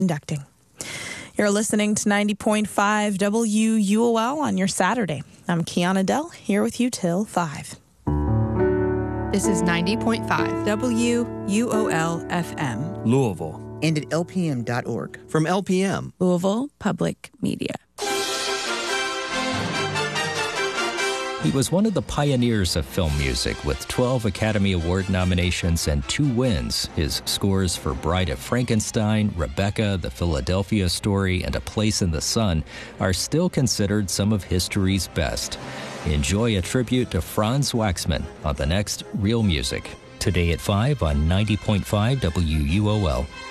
conducting. You're listening to 90.5 WUOL on your Saturday. I'm Kiana Dell, here with you till 5. This is 90.5 WUOL FM, Louisville. And at LPM.org. From LPM, Louisville Public Media. He was one of the pioneers of film music with 12 Academy Award nominations and 2 wins. His scores for Bride of Frankenstein, Rebecca, The Philadelphia Story, and A Place in the Sun are still considered some of history's best. Enjoy a tribute to Franz Waxman on the next Real Music. Today at 5 on 90.5 WUOL.